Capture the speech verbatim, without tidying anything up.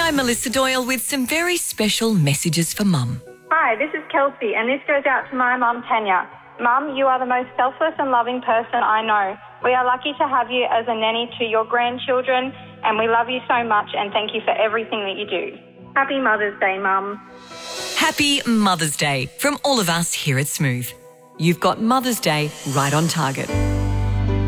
I'm Melissa Doyle with some very special messages for Mum. Hi, this is Kelsey, and this goes out to my mum, Tanya. Mum, you are the most selfless and loving person I know. We are lucky to have you as a nanny to your grandchildren, and we love you so much and thank you for everything that you do. Happy Mother's Day, Mum. Happy Mother's Day from all of us here at Smooth. You've got Mother's Day right on target.